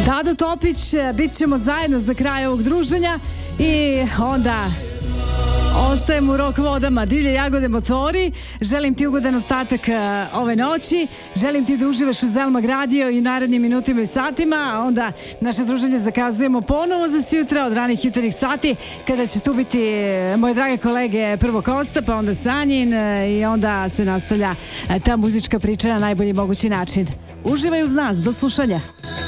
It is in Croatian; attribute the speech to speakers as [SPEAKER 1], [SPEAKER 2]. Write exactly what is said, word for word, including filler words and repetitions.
[SPEAKER 1] Dado Topić, bit ćemo zajedno za kraj ovog druženja i onda ostajem u rock vodama. Divlje jagode motori. Želim ti ugodan ostatak uh, ove noći. Želim ti da uživaš u Zelmag radio i narednim minutima i satima, a onda naše druženje zakazujemo ponovo za sutra od ranih jutarnjih sati, kada će tu biti moje drage kolege, prvo Kosta, pa onda Sanjin, uh, i onda se nastavlja uh, ta muzička priča na najbolji mogući način. Uživaj uz nas, do slušanja.